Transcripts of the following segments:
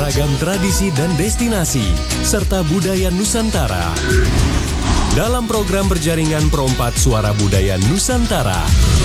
beragam tradisi dan destinasi, serta budaya Nusantara. Dalam program berjaringan Perompat Suara Budaya Nusantara.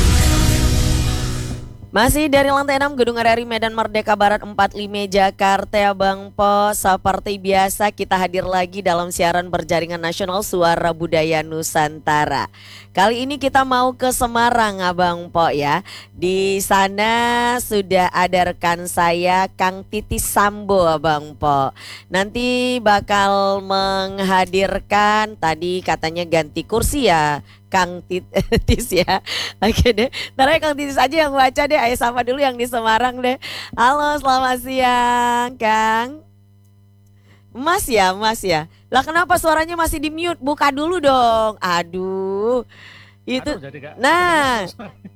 Masih dari lantai 6 Gedung RRI Medan Merdeka Barat 45 Jakarta, Bang Po. Seperti biasa kita hadir lagi dalam siaran berjaringan nasional Suara Budaya Nusantara. Kali ini kita mau ke Semarang, Abang Po ya. Di sana sudah ada rekan saya Kang Titis Sambo, Abang Po. Nanti bakal menghadirkan, tadi katanya ganti kursi ya, Kang Titis ya. Oke deh, ntar aja Kang Titis aja yang baca deh. Ayo sama dulu yang di Semarang deh. Halo, selamat siang Kang. Mas ya. Lah kenapa suaranya masih di mute? Buka dulu dong. Aduh. Itu. Nah.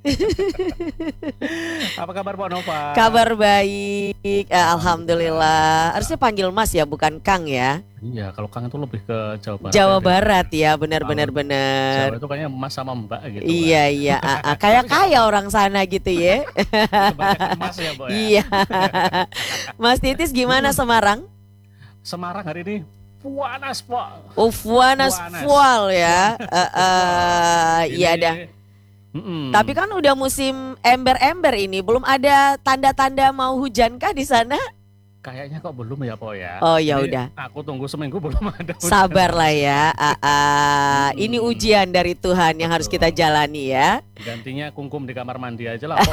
Apa kabar Pak Nova? Kabar baik. Alhamdulillah. Harusnya panggil Mas ya, bukan Kang ya. Iya, kalau Kang itu lebih ke Jawa Barat. Jawa Barat ya, benar. Jawa itu kayaknya Mas sama Mbak gitu. Iya. Kayak orang sana gitu ya. Kebanyakan Mas ya, Bo ya. Iya. Mas Titis gimana Semarang? Semarang hari ini panas, Pak. Panas full ya. Iya dah. Tapi kan udah musim ember-ember ini, belum ada tanda-tanda mau hujan kah di sana? Kayaknya kok belum ya, Po ya. Oh ya udah. Aku tunggu seminggu belum ada hujan. Sabarlah ya. Ini ujian dari Tuhan yang harus kita jalani ya. Gantinya kungkum di kamar mandi aja lah, Po.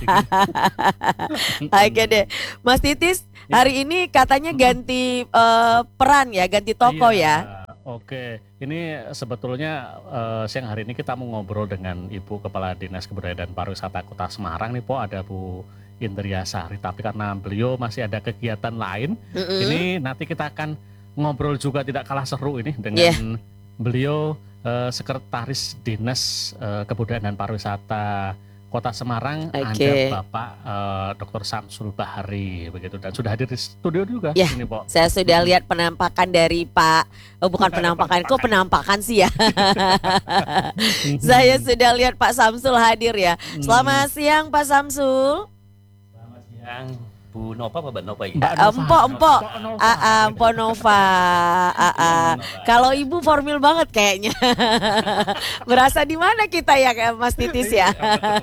Oke deh. Mas Titis, hari ini katanya ganti peran ya, ganti toko ya. Oke, ini sebetulnya siang hari ini kita mau ngobrol dengan Ibu Kepala Dinas Kebudayaan dan Pariwisata Kota Semarang nih, Po, ada Bu Indria Sari. Tapi karena beliau masih ada kegiatan lain, ini nanti kita akan ngobrol juga tidak kalah seru ini dengan beliau Sekretaris Dinas Kebudayaan dan Pariwisata Kota Semarang, ada Bapak Dr. Samsul Bahari begitu, dan sudah hadir di studio juga ini, Po. Saya sudah lihat penampakan dari Pak, bukan penampakan, kok penampakan sih ya. Saya sudah lihat Pak Samsul hadir ya. Selamat siang Pak Samsul. Selamat siang Bu Nova, Mbak Nova ya? Empok Nova. Kalau Ibu formal banget kayaknya. Berasa di mana kita ya Mas Titis ya?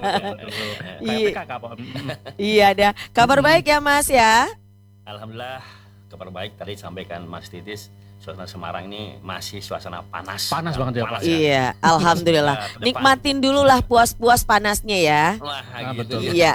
Iya dah. Kabar baik ya Mas ya? Alhamdulillah kabar baik. Tadi sampaikan Mas Titis, suasana Semarang ini masih suasana panas. Panas banget ya, Pak. Iya, alhamdulillah. Nikmatin dulu lah puas-puas panasnya ya. Wah, gitu. Iya.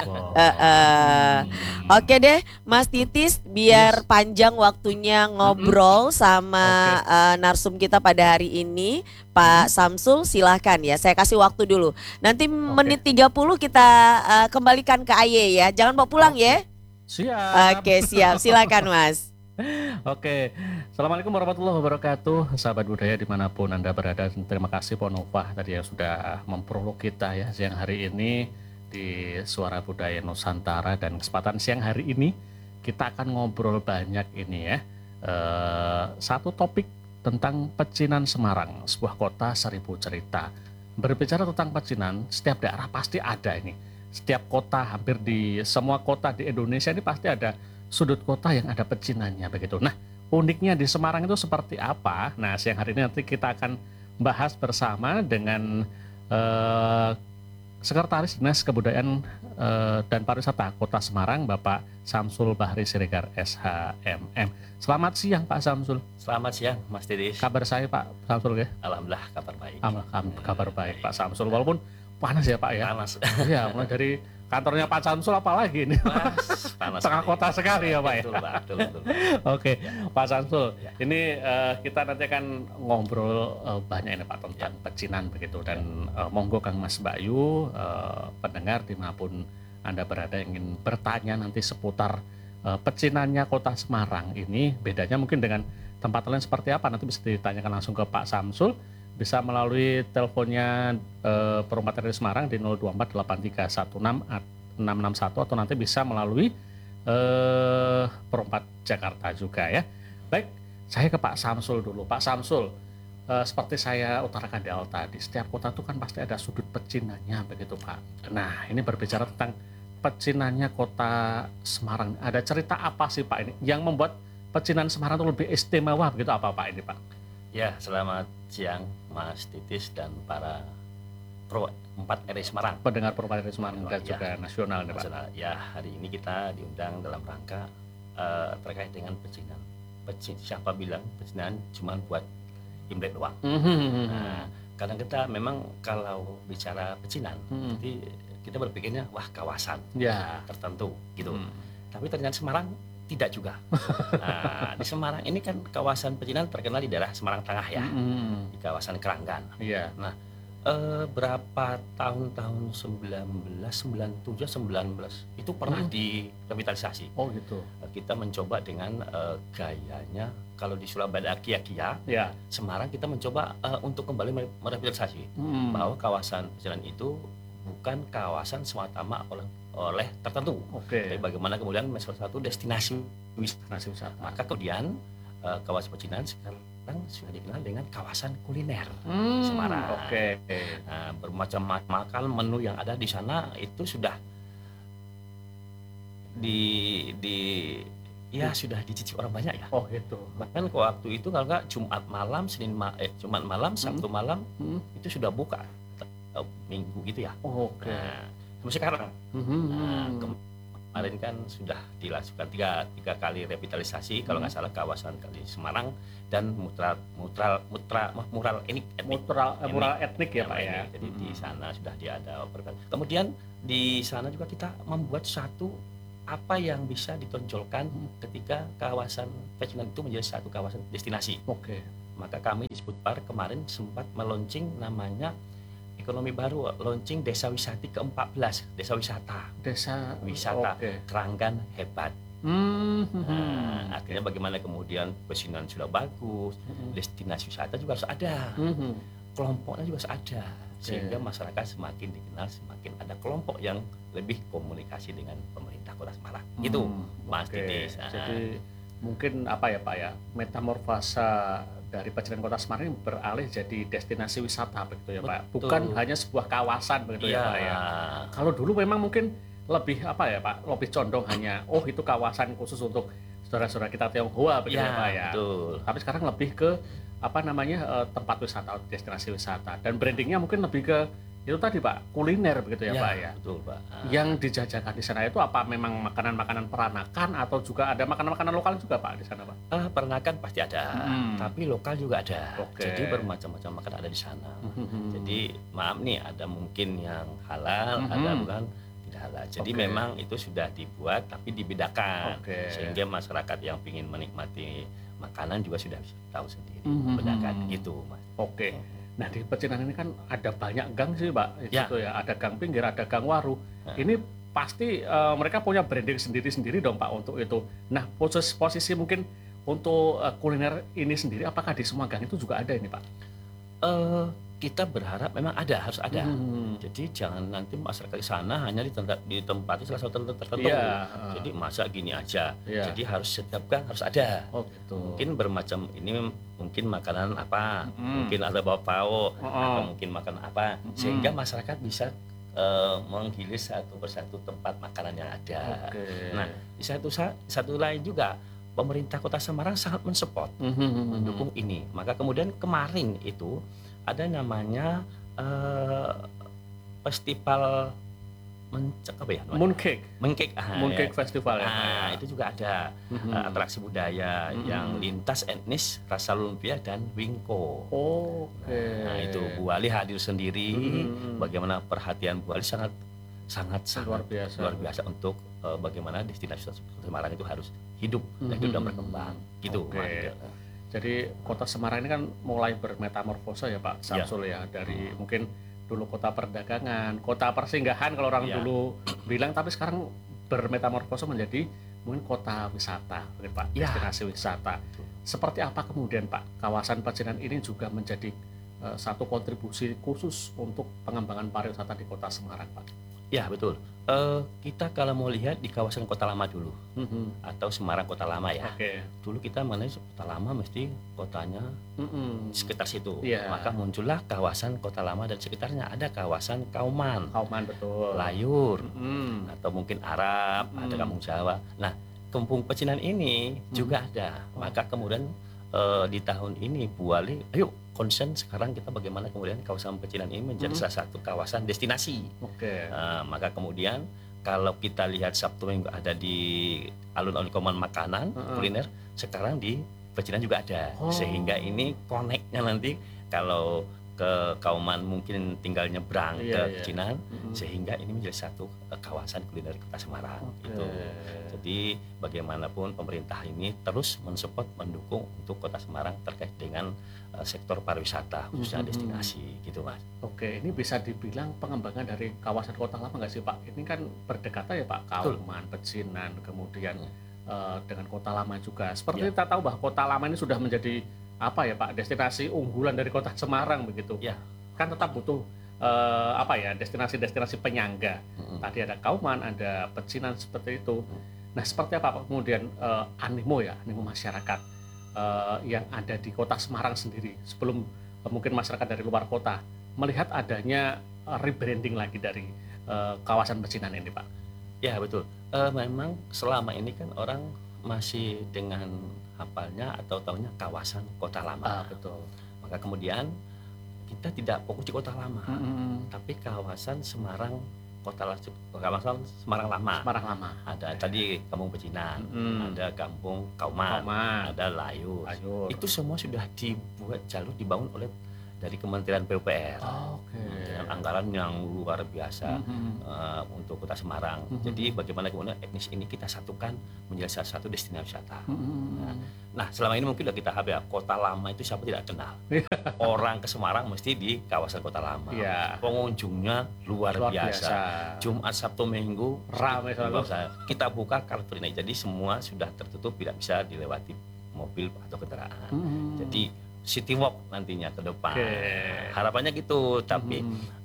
Oke deh, Mas Titis, biar panjang waktunya ngobrol sama narsum kita pada hari ini, Pak Samsul, silahkan ya. Saya kasih waktu dulu. Nanti menit 30 kita kembalikan ke Aye ya. Jangan bawa pulang ya. Siap. Oke, siap. Silakan Mas. Oke, Assalamualaikum warahmatullahi wabarakatuh, sahabat budaya dimanapun Anda berada. Terima kasih Po Nova tadi yang sudah memprolog kita ya siang hari ini di Suara Budaya Nusantara. Dan kesempatan siang hari ini kita akan ngobrol banyak ini ya, satu topik tentang pecinan Semarang, sebuah kota seribu cerita. Berbicara tentang pecinan, setiap daerah pasti ada ini. Setiap kota, hampir di semua kota di Indonesia ini pasti ada sudut kota yang ada pecinannya begitu. Nah, uniknya di Semarang itu seperti apa? Nah, siang hari ini nanti kita akan bahas bersama dengan Sekretaris Dinas Kebudayaan dan Pariwisata Kota Semarang, Bapak Samsul Bahari Siregar SHMM. Selamat siang Pak Samsul. Selamat siang Mas Titis. Kabar saya Pak Samsul ya? Alhamdulillah kabar baik. Kabar baik Pak Samsul, walaupun panas ya Pak ya? Panas. Iya, mulai dari kantornya Pak Samsul apalagi ini, panas tengah kota sekali ya Pak ya. Betul. Oke, Pak Samsul, ini kita nanti akan ngobrol banyak ini Pak tentang pecinan begitu, dan monggo Kang Mas Bayu, pendengar dimanapun Anda berada yang ingin bertanya nanti seputar pecinannya Kota Semarang ini, bedanya mungkin dengan tempat lain seperti apa, nanti bisa ditanyakan langsung ke Pak Samsul. Bisa melalui teleponnya Perompat RRI Semarang di 02483166661, atau nanti bisa melalui Perompat Jakarta juga ya. Baik, saya ke Pak Samsul dulu. Pak Samsul, seperti saya utarakan di awal tadi, setiap kota itu kan pasti ada sudut pecinannya begitu Pak. Nah, ini berbicara tentang pecinannya Kota Semarang. Ada cerita apa sih Pak ini yang membuat pecinan Semarang itu lebih istimewa begitu, apa Pak ini Pak? Ya, selamat siang Mas Titis dan para Pro 4 RI Semarang. Pendengar Provider Semarang dan Ya. juga nasional nih Pak. Ya, hari ini kita diundang dalam rangka terkait dengan pecinan. Siapa bilang pecinan cuma buat Imlek doang. Nah, kadang kita memang kalau bicara pecinan, jadi kita berpikirnya wah kawasan Ya. tertentu gitu. Tapi ternyata Semarang tidak juga. Nah, di Semarang ini kan kawasan pecinan terkenal di daerah Semarang Tengah ya, di kawasan Keranggan. Iya. Nah, berapa tahun 1997 19 itu pernah direvitalisasi. Oh gitu. Kita mencoba dengan gayanya kalau di Surabaya Kia-Kia, Ya. Semarang kita mencoba untuk kembali merevitalisasi bahwa kawasan pecinan itu bukan kawasan semata-mata oleh tertentu. Oke. Tapi bagaimana kemudian salah satu destinasi wisata. Wisata. Maka kemudian kawasan pecinan sekarang sudah dikenal dengan kawasan kuliner Semarang. Oke. Nah, bermacam-macam menu yang ada di sana itu sudah sudah dicicip orang banyak ya. Oh gitu. Bahkan waktu itu kalau nggak Jumat malam, Jumat malam, Sabtu malam itu sudah buka Minggu gitu ya. Oke. Nah, sampai sekarang. Nah, kemarin kan sudah dilakukan tiga kali revitalisasi kalau nggak salah kawasan kali Semarang dan mural etnik ya Pak ya. Jadi di sana sudah ada. Kemudian di sana juga kita membuat satu apa yang bisa ditonjolkan ketika kawasan pecinan itu menjadi satu kawasan destinasi. Oke. Maka kami di Sputbar kemarin sempat meluncing namanya ekonomi baru, launching desa wisata ke-14, desa wisata. Desa wisata Oke. Keranggan hebat. Artinya bagaimana kemudian pecinan sudah bagus, destinasi wisata juga harus ada, kelompoknya juga harus ada, sehingga masyarakat semakin dikenal, semakin ada kelompok yang lebih komunikasi dengan pemerintah Kota Semarang. Itu Mas Titis. Jadi mungkin apa ya Pak ya, metamorfosa dari pecinan Kota Semarang ini beralih jadi destinasi wisata begitu ya Pak. Bukan hanya sebuah kawasan begitu ya Pak ya. Kalau dulu memang mungkin lebih apa ya Pak, lebih condong hanya itu kawasan khusus untuk saudara-saudara kita Tionghoa begitu ya Pak ya. Betul. Tapi sekarang lebih ke apa namanya tempat wisata, destinasi wisata, dan brandingnya mungkin lebih ke itu tadi Pak, kuliner begitu ya Pak ya. Betul Pak. Yang dijajakan di sana itu apa memang makanan-makanan peranakan atau juga ada makanan-makanan lokal juga Pak di sana Pak? Peranakan pasti ada, tapi lokal juga ada. Oke. Jadi bermacam-macam makanan ada di sana. Jadi maaf nih, ada mungkin yang halal, ada bukan tidak halal. Jadi memang itu sudah dibuat tapi dibedakan, sehingga masyarakat yang ingin menikmati makanan juga sudah bisa tahu sendiri, bedakan gitu Mas. Oke. Nah di pecinan ini kan ada banyak gang sih Pak, Ya. itu ya, ada gang pinggir, ada gang waru. Ini pasti mereka punya branding sendiri-sendiri dong Pak untuk itu. Nah posisi mungkin untuk kuliner ini sendiri, apakah di semua gang itu juga ada ini Pak? Kita berharap memang harus ada. Jadi jangan nanti masyarakat di sana hanya ditempati salah satu tertentu. Iya. Jadi masa gini aja. Iya. Jadi harus setiap gang harus ada. Oh gitu. Mungkin bermacam ini, mungkin makanan apa, mungkin ada bapao, atau mungkin makanan apa, sehingga masyarakat bisa menggilir satu persatu tempat makanan yang ada. Oke. Nah, di satu lain juga pemerintah Kota Semarang sangat mensupport, mendukung ini. Maka kemudian kemarin itu ada namanya festival Mooncake. Mooncake Festival ya. Itu juga ada atraksi budaya yang lintas etnis, rasa lumpia dan wingko. Oke. Nah, itu Bu Ali hadir sendiri. Bagaimana perhatian Bu Ali sangat luar biasa untuk bagaimana destinasi Semarang itu harus hidup dan hidup dan berkembang. Gitu. Oke. Jadi Kota Semarang ini kan mulai bermetamorfosa ya Pak Samsul ya, dari mungkin dulu kota perdagangan, kota persinggahan kalau orang dulu bilang, tapi sekarang bermetamorfosa menjadi mungkin kota wisata, mungkin Pak, destinasi wisata. Seperti apa kemudian Pak kawasan pecinan ini juga menjadi satu kontribusi khusus untuk pengembangan pariwisata di Kota Semarang Pak? Ya betul. Kita kalau mau lihat di kawasan Kota Lama dulu atau Semarang Kota Lama ya. Oke. Dulu kita mengenai Kota Lama mesti kotanya sekitar situ. Iya. Maka muncullah kawasan Kota Lama dan sekitarnya. Ada kawasan Kauman, Kauman betul. Layur, atau mungkin Arab, ada Kampung Jawa. Nah, Kampung Pecinan ini juga ada. Maka kemudian di tahun ini Bu Wali, ayo concern sekarang kita bagaimana kemudian kawasan Pecinan ini menjadi salah satu kawasan destinasi. Oke. Maka kemudian kalau kita lihat Sabtu Minggu ada di alun-alun Kauman makanan kuliner, sekarang di Pecinan juga ada. Sehingga ini connect-nya nanti kalau ke Kauman mungkin tinggal nyebrang ke Pecinan, sehingga ini menjadi satu kawasan kuliner di Kota Semarang. Gitu. Jadi bagaimanapun pemerintah ini terus mensupport, mendukung untuk Kota Semarang terkait dengan sektor pariwisata khususnya destinasi gitu Mas. Oke, ini bisa dibilang pengembangan dari kawasan Kota Lama nggak sih Pak? Ini kan berdekatan ya Pak, Kauman, Pecinan, kemudian dengan Kota Lama juga. Seperti kita tahu bahwa Kota Lama ini sudah menjadi apa ya Pak, destinasi unggulan dari Kota Semarang begitu. Ya. Kan tetap butuh destinasi-destinasi penyangga. Tadi ada Kauman, ada Pecinan seperti itu. Nah, seperti apa Pak kemudian animo masyarakat yang ada di Kota Semarang sendiri sebelum mungkin masyarakat dari luar kota melihat adanya rebranding lagi dari kawasan Pecinan ini Pak? Ya betul. Memang selama ini kan orang masih dengan hafalnya atau tahunya kawasan Kota Lama. Betul. Maka kemudian kita tidak fokus di Kota Lama, tapi kawasan Semarang kawasan Semarang Lama. Semarang Lama. Ada tadi Kampung Pecinan, ada Kampung Kauman, ada Layur. Itu semua sudah dibuat jalur dibangun oleh dari Kementerian PUPR dengan anggaran yang luar biasa untuk Kota Semarang. Jadi bagaimana kemudian etnis ini kita satukan menjadi salah satu destinasi wisata. Nah, selama ini mungkin sudah kita hafal ya, Kota Lama itu siapa tidak kenal. Orang ke Semarang mesti di kawasan Kota Lama. Pengunjungnya luar biasa. Jumat, Sabtu, Minggu ramai selalu. Kita buka Car Free Night. Jadi semua sudah tertutup, tidak bisa dilewati mobil atau kendaraan. Jadi city walk nantinya ke depan. Harapannya gitu, tapi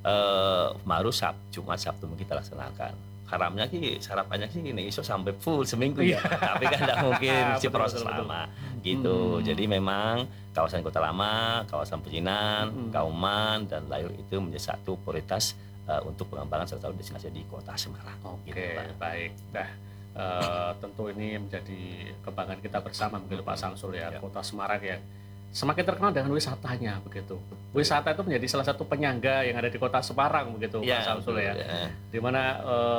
baru Jumat Sabtu kita laksanakan. Harapannya sih ini iso sampai full seminggu ya. Tapi kan tidak mungkin si proses lama gitu. Jadi memang kawasan Kota Lama, kawasan Pecinan, Kauman dan Layur itu menjadi satu prioritas untuk pengembangan salah satu destinasi di Kota Semarang. Oke, baik. Nah, tentu ini menjadi kebanggaan kita bersama begitu Pak Samsul ya. Kota Semarang ya semakin terkenal dengan wisatanya begitu. Wisata itu menjadi salah satu penyangga yang ada di Kota Semarang begitu Pak Samsul ya. Dimana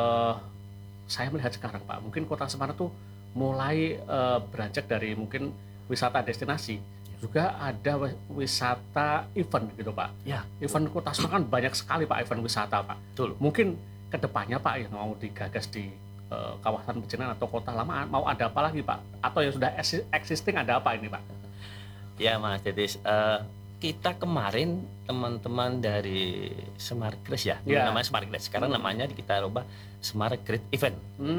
saya melihat sekarang Pak, mungkin Kota Semarang tuh mulai beranjak dari mungkin wisata destinasi, juga ada wisata event gitu Pak. Event Kota Semarang kan banyak sekali Pak, event wisata Pak. Betul. Mungkin kedepannya Pak yang mau digagas di kawasan Pecinan atau Kota Lama mau ada apa lagi Pak? Atau yang sudah existing ada apa ini Pak? Ya Mas Dedis, kita kemarin teman-teman dari Smart Grace ya, namanya Smart Grace. Sekarang namanya kita rubah Smart Great Event.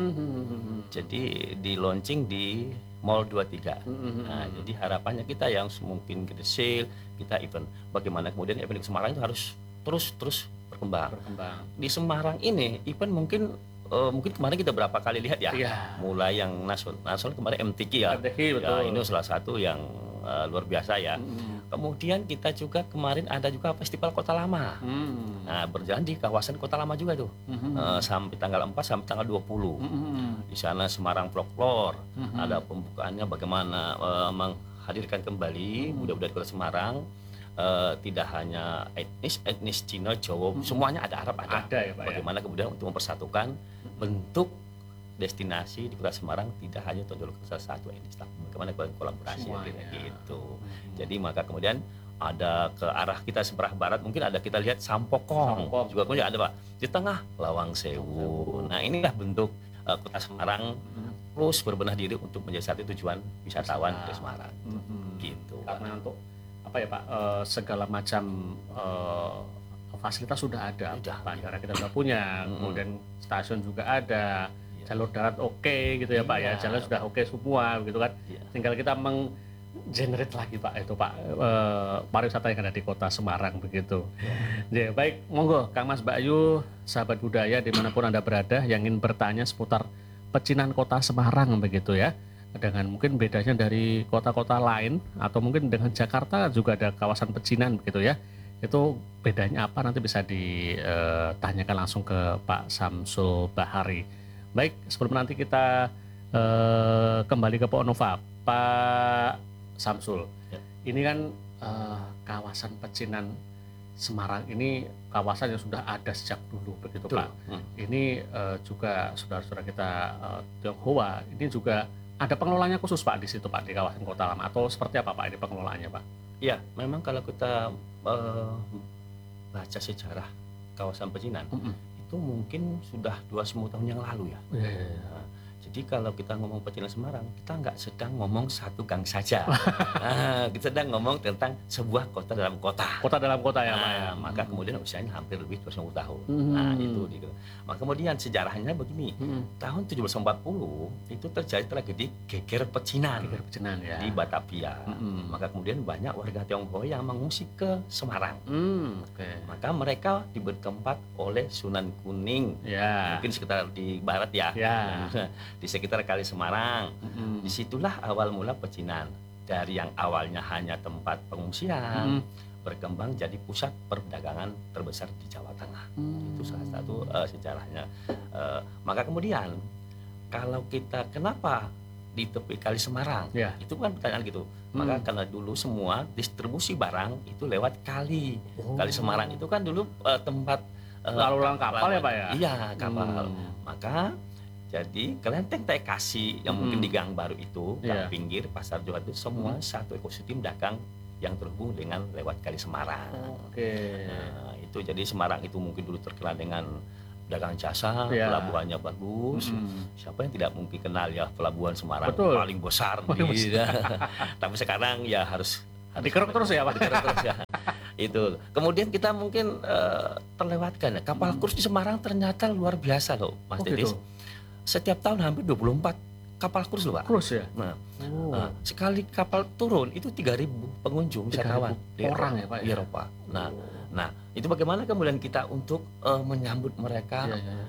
Jadi di launching di Mall 23. Nah, jadi harapannya kita yang mungkin gede sale, kita event. Bagaimana kemudian event di Semarang itu harus terus berkembang. Di Semarang ini event mungkin kemarin kita berapa kali lihat ya, mulai yang nasional kemarin MTQ ya, betul. Ini salah satu yang luar biasa ya. Kemudian kita juga kemarin ada juga festival Kota Lama. Nah, berjalan di kawasan Kota Lama juga tuh, sampai tanggal 4 sampai tanggal 20. Di sana Semarang Folklore, ada pembukaannya bagaimana menghadirkan kembali budaya-budaya Kota Semarang. Tidak hanya etnis Cina, Jawa, semuanya ada, Arab ada ya, Pak, bagaimana kemudian untuk mempersatukan bentuk destinasi di Kota Semarang tidak hanya tonjol ke salah satu etnis, tapi bagaimana kolaborasi gitu. Jadi maka kemudian ada ke arah kita sebelah barat, mungkin ada kita lihat Sampokong. Juga kemudian ada Pak di tengah Lawang Sewu. Nah, inilah bentuk Kota Semarang terus berbenah diri untuk menjadi satu tujuan wisatawan di Semarang. Gitu. Karena untuk apa ya Pak, segala macam fasilitas sudah ada. Bandara kita sudah punya, kemudian stasiun juga ada, jalur darat oke gitu ya Pak ya, jalan sudah oke semua gitu kan. Tinggal kita generate lagi Pak itu Pak pariwisata yang ada di Kota Semarang begitu. Ya, baik, monggo Kang Mas Mbak Ayu, sahabat budaya dimanapun Anda berada yang ingin bertanya seputar pecinan Kota Semarang begitu ya. Dengan mungkin bedanya dari kota-kota lain atau mungkin dengan Jakarta juga ada kawasan pecinan begitu ya. Itu bedanya apa nanti bisa ditanyakan langsung ke Pak Samsul Bahari. Baik, sebelum nanti kita kembali ke Pak Nova, Pak Samsul, Ya. ini kan kawasan pecinan Semarang ini kawasan yang sudah ada sejak dulu begitu Betul. Pak. Ini juga saudara-saudara kita Tionghoa ini juga ada pengelolanya khusus Pak di situ Pak di kawasan Kota Lama atau seperti apa Pak ini pengelolaannya Pak? Ya, memang kalau kita baca sejarah kawasan pecinan itu mungkin sudah 2 tahun yang lalu ya. Nah, jadi kalau kita ngomong pecinan Semarang, kita nggak sedang ngomong satu gang saja. Kita sedang ngomong tentang sebuah kota dalam kota. Kota dalam kota ya Pak ya. Maka kemudian usianya hampir lebih 250 tahun. Hmm. Nah, itu gitu. Maka kemudian sejarahnya begini. Tahun 1740 itu terjadi tragedi geger pecinan Geger pecinan ya. di Batavia. Maka kemudian banyak warga Tionghoa yang mengungsi ke Semarang. Oke. Maka mereka diberi tempat oleh Sunan Kuning. Ya. Mungkin sekitar di barat ya. Ya. Di sekitar Kali Semarang. Disitulah awal mula pecinan. Dari yang awalnya hanya tempat pengungsian, berkembang jadi pusat perdagangan terbesar di Jawa Tengah. Itu salah satu sejarahnya. Maka kemudian kalau kita kenapa di tepi Kali Semarang, Ya. itu kan pertanyaan gitu. Maka karena dulu semua distribusi barang itu lewat kali. Kali Semarang itu kan dulu tempat Lalu lalang kapal ya Pak ya? Iya, kapal. Maka jadi kelenteng TKC yang mungkin di Gang Baru itu, Gang Iya. Pinggir, Pasar Johar itu semua satu ekosistem dagang yang terhubung dengan lewat Kali Semarang. Oke. Nah, itu jadi Semarang itu mungkin dulu terkenal dengan dagang jasa, Iya. pelabuhannya bagus. Siapa yang tidak mungkin kenal ya pelabuhan Semarang Betul. paling besar di tapi sekarang ya harus Dikeruk terus ya Pak? dikeruk terus ya. Itu. Kemudian kita mungkin terlewatkan ya. Kapal kruis di Semarang ternyata luar biasa loh, Mas Dedis. Gitu. Setiap tahun hampir 24 kapal kruis loh, Pak. Cruise ya? Nah, sekali kapal turun itu 3.000 pengunjung 3.000 wisatawan di orang ya, Pak, di ya? Eropa. Nah, itu bagaimana kemudian kita untuk menyambut mereka,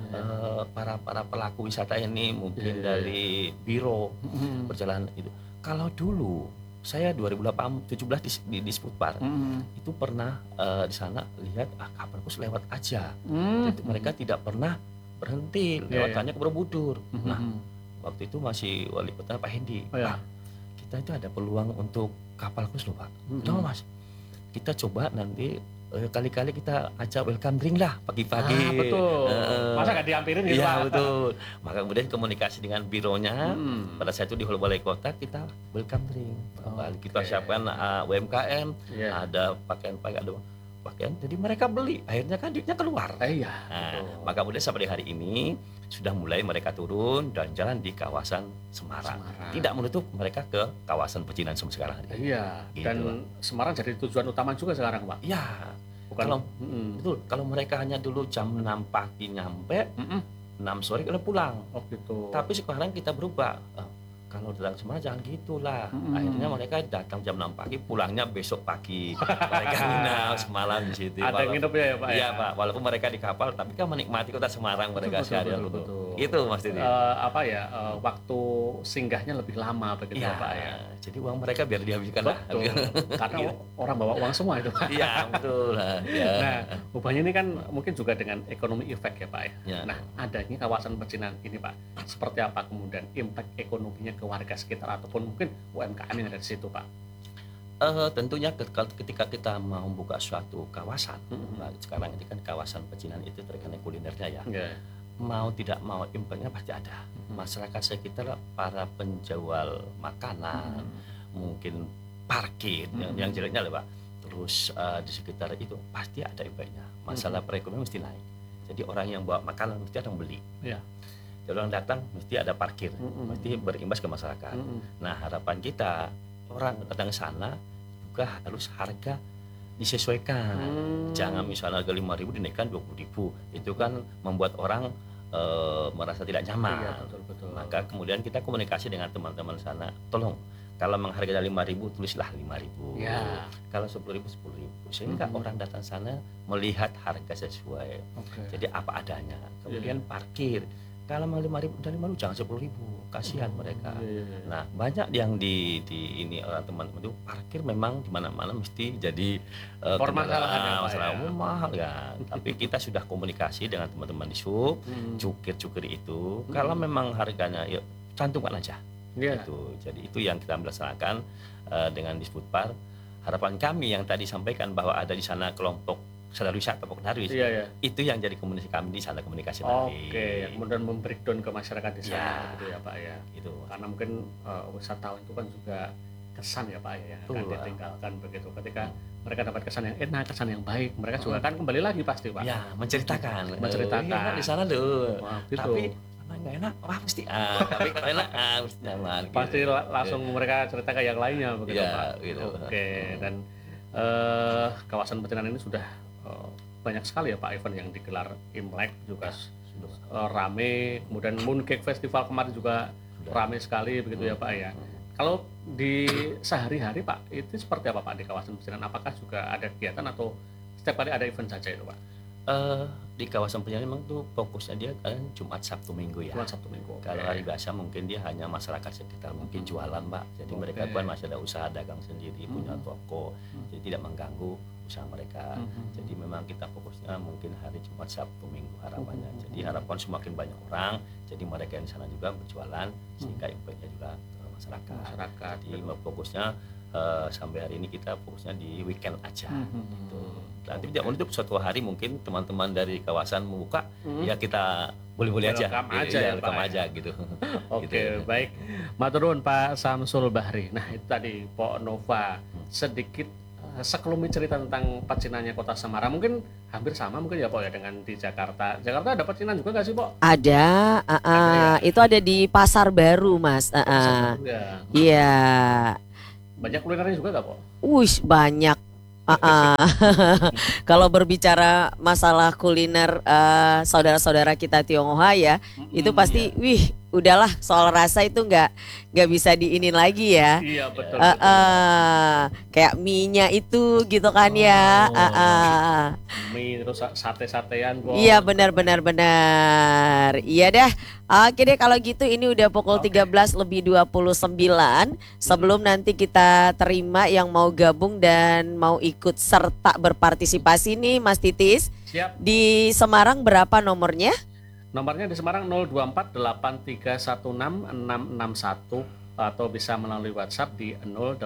para pelaku wisata ini mungkin dari biro perjalanan itu. Kalau dulu saya 2017 di Sputbar itu pernah di sana lihat kapal kruis lewat aja. Jadi mereka tidak pernah berhenti, lewatannya ke Borobudur. Nah, waktu itu masih wali kota Pak Hendi. Oh, ya. Pak, kita itu ada peluang untuk kapal kruis loh Pak. Kenapa Mas? Kita coba nanti kali-kali kita ajak welcome drink lah pagi-pagi. Betul. Masa nggak diampirin gitu Iya Pak? betul. Maka kemudian komunikasi dengan bironya. Pada saat itu di Hall Balai Kota kita welcome drink. Kita siapkan UMKM, ada pakaian-pakaian, ada pakaian. Jadi mereka beli. Akhirnya kan duitnya keluar. Iya. Nah, maka kemudian sampai hari ini sudah mulai mereka turun dan jalan di kawasan Semarang. Tidak menutup mereka ke kawasan pecinan sampai sekarang. Iya. Gitu, Dan Pak. Semarang jadi tujuan utama juga sekarang Pak? Ya, Bukan? kalau betul. Kalau mereka hanya dulu jam 6 pagi nyampe, 6 sore udah pulang. Oh gitu. Tapi sekarang kita berubah. Kalau datang Semarang jangan gitulah. Akhirnya mereka datang jam 6 pagi, pulangnya besok pagi. Mereka nginap semalam di situ. Ada yang nginep ya Pak? Iya Pak, walaupun mereka di kapal, tapi kan menikmati kota Semarang mereka seharian. Betul. Gitu Mas Didi. Waktu singgahnya lebih lama begitu Iya, Pak ya? jadi uang mereka biar dihabiskan lah. Betul. Karena orang bawa uang semua itu Pak. Iya betul lah. Ya. Nah, ubahnya ini kan mungkin juga dengan ekonomi efek ya Pak ya. Ya. Nah, adanya kawasan pecinan ini Pak, seperti apa kemudian impact ekonominya ke warga sekitar ataupun mungkin UMKM yang ada di situ Pak? Tentunya ketika kita mau buka suatu kawasan, nah, sekarang ini kan kawasan pecinan itu terkena kulinernya ya. Mau tidak mau impactnya pasti ada. Masyarakat sekitar, para penjual makanan, mungkin parkir yang jeleknya lah Pak. Terus di sekitar itu pasti ada impactnya. Masalah perekonomian mesti naik. Jadi orang yang bawa makanan mesti ada yang beli. Iya. Jadi orang datang mesti ada parkir, mesti berimbas ke masyarakat. Nah harapan kita orang datang ke sana juga harus harga disesuaikan. Jangan misalnya harga 5.000 dinaikkan 20.000. Itu kan membuat orang merasa tidak nyaman. Iya, betul. Maka kemudian kita komunikasi dengan teman-teman sana, tolong Kalau menghargai 5.000 tulislah 5.000. Ya. Kalau 10.000 10.000. Sehingga orang datang sana melihat harga sesuai. Jadi apa adanya. Kemudian parkir. Kalau mau 5.000 udah 5.000 jangan 10.000. Kasihan mereka. Nah, banyak yang di ini orang teman-teman itu parkir memang di mana-mana mesti jadi masalah umum mahal ya. Tapi kita sudah komunikasi dengan teman-teman di sub, cukir-cukir itu. Kalau memang harganya ya cantumkan aja. Itu. Jadi itu yang kita melaksanakan dengan Disputpar. Harapan kami yang tadi sampaikan bahwa ada di sana kelompok sadar wisata Pokdarwis. Itu yang jadi komunikasi kami di sana, komunikasi tadi. Yang kemudian membreakdown ke masyarakat di sana gitu ya Pak ya. Itu. Karena mungkin wisatawan itu kan juga kesan ya Pak ya, akan ditinggalkan begitu. Ketika mereka dapat kesan yang enak, kesan yang baik, mereka juga akan kembali lagi pasti Pak. Ya, menceritakan. Menceritakan di sana loh. Gitu. Tapi nggak enak, wah mesti tapi kalau enak mesti nyaman. Pasti gitu. langsung mereka cerita ke yang lainnya begitu Pak. Gitu. Dan kawasan Pecinan ini sudah banyak sekali ya Pak event yang digelar. Imlek juga rame, kemudian Mooncake Festival kemarin juga rame sekali begitu ya Pak ya. Kalau di sehari-hari Pak, itu seperti apa Pak di kawasan Pecinan? Apakah juga ada kegiatan atau setiap kali ada event saja itu Pak? Di kawasan Pecinan memang tuh fokusnya dia kan Jumat Sabtu Minggu ya. Jumat Sabtu Minggu. Kalau hari biasa mungkin dia hanya masyarakat sekitar mungkin jualan Mbak. Jadi mereka kan masih ada usaha dagang sendiri, punya toko. Jadi tidak mengganggu usaha mereka. Jadi memang kita fokusnya mungkin hari Jumat Sabtu Minggu harapannya. Jadi harapan semakin banyak orang, jadi mereka yang di sana juga berjualan sehingga impactnya juga ke masyarakat. Jadi fokusnya sampai hari ini kita fokusnya di weekend aja. Gitu. Nanti tidak menutup suatu hari mungkin teman-teman dari kawasan membuka, ya kita boleh-boleh aja. Welcome aja gitu. Oke, baik. Matur nuwun Pak Samsul Bahri. Nah, itu tadi Pok Nova sedikit sekelumit cerita tentang pecinannya Kota Semarang. Mungkin hampir sama mungkin ya Pok ya dengan di Jakarta. Jakarta ada pecinan juga nggak sih Pok? Ada, itu ada di Pasar Baru Mas. Iya. Banyak kulinernya juga nggak Pok? Banyak. Kalau berbicara masalah kuliner saudara-saudara kita Tionghoa ya, itu pasti udahlah soal rasa itu nggak bisa diinin lagi ya. Iya betul. Kayak mie-nya itu gitu kan ya. Mie terus sate-satean Pok. Iya benar. Iya dah. Oke deh kalau gitu ini udah pukul 13:29. Sebelum nanti kita terima yang mau gabung dan mau ikut serta berpartisipasi nih Mas Titis. Siap. Di Semarang berapa nomornya? Nomornya di Semarang 02483166661 atau bisa melalui WhatsApp di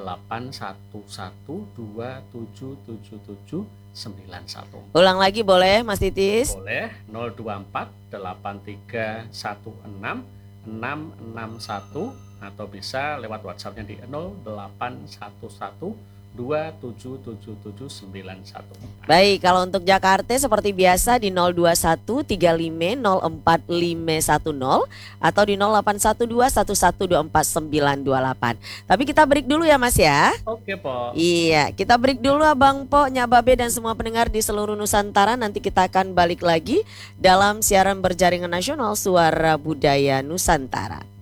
0811277791. Ulang lagi boleh Mas Titis? Boleh, 02483166661 atau bisa lewat WhatsAppnya di 0811277791. Baik, kalau untuk Jakarta seperti biasa di 02135045510 atau di 081211249928. Tapi kita break dulu ya Mas ya. Oke Po. Iya, kita break dulu Abang Po, Nyak Babe dan semua pendengar di seluruh Nusantara. Nanti kita akan balik lagi dalam siaran berjaringan nasional Suara Budaya Nusantara.